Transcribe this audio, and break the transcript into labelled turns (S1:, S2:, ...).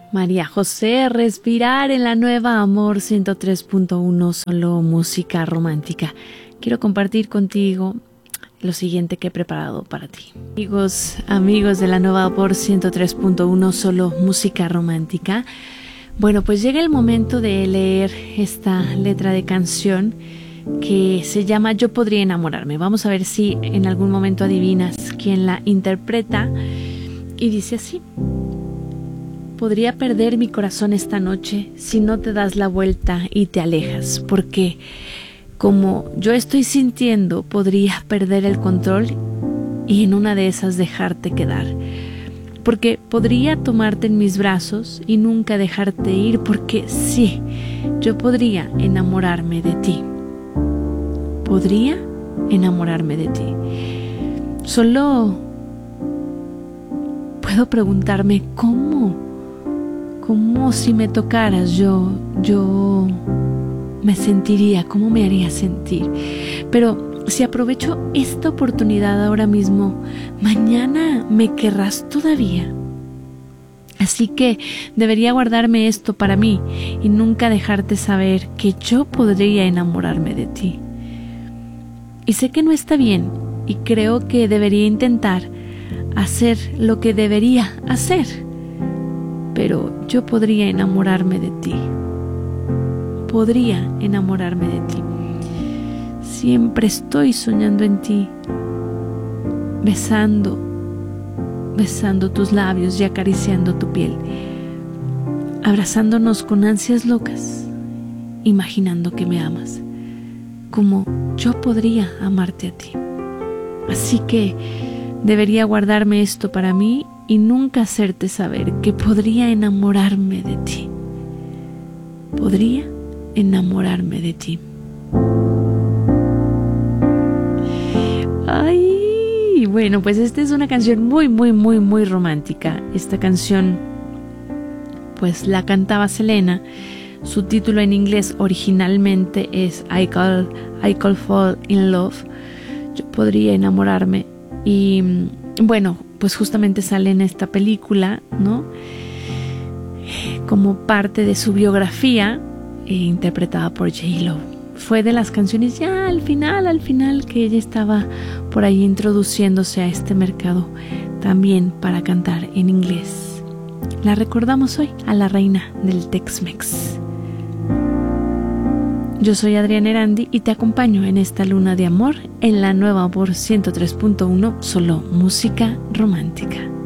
S1: María José, respirar en la nueva Amor 103.1, solo música romántica. Quiero compartir contigo lo siguiente que he preparado para ti. Amigos de la nueva Amor 103.1, solo música romántica. Bueno, pues llega el momento de leer esta letra de canción que se llama Yo podría enamorarme. Vamos a ver si en algún momento adivinas quién la interpreta. Y dice así: podría perder mi corazón esta noche si no te das la vuelta y te alejas, porque como yo estoy sintiendo, podría perder el control y en una de esas dejarte quedar. Porque podría tomarte en mis brazos y nunca dejarte ir, porque sí, yo podría enamorarme de ti. Podría enamorarme de ti. Solo puedo preguntarme cómo si me tocaras yo me sentiría, cómo me haría sentir. Pero si aprovecho esta oportunidad ahora mismo, mañana me querrás todavía. Así que debería guardarme esto para mí y nunca dejarte saber que yo podría enamorarme de ti. Y sé que no está bien y creo que debería intentar hacer lo que debería hacer, pero yo podría enamorarme de ti. Podría enamorarme de ti. Siempre estoy soñando en ti, besando tus labios y acariciando tu piel, abrazándonos con ansias locas, imaginando que me amas, como yo podría amarte a ti. Así que debería guardarme esto para mí y nunca hacerte saber que podría enamorarme de ti. Podría enamorarme de ti. Ay, bueno, pues esta es una canción muy romántica. Esta canción pues la cantaba Selena. Su título en inglés originalmente es I Could Fall in Love. Yo podría enamorarme. Y bueno, pues justamente sale en esta película, ¿no? Como parte de su biografía, interpretada por J-Lo. Fue de las canciones ya al final que ella estaba por ahí introduciéndose a este mercado también para cantar en inglés. La recordamos hoy a la reina del Tex-Mex. Yo soy Adriana Erandi y te acompaño en esta luna de amor en la nueva Amor 103.1, solo música romántica.